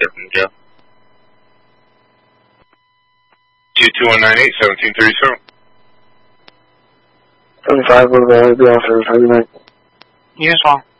Captain Joe. 22198, 1737. 75 will be on service. How do you make? Unit 1.